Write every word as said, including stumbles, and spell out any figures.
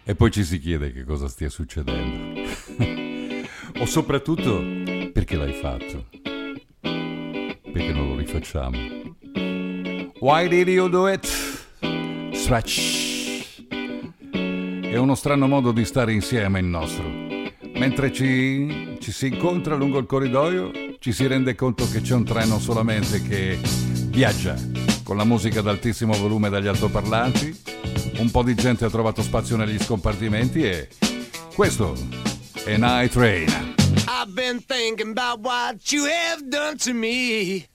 e poi ci si chiede che cosa stia succedendo. O soprattutto, perché l'hai fatto? Perché non lo rifacciamo? Why did you do it? Stretch. È uno strano modo di stare insieme il nostro. Mentre ci, ci si incontra lungo il corridoio, ci si rende conto che c'è un treno solamente che viaggia con la musica ad altissimo volume dagli altoparlanti. Un po' di gente ha trovato spazio negli scompartimenti e questo è Night Train. I've been thinking about what you have done to me.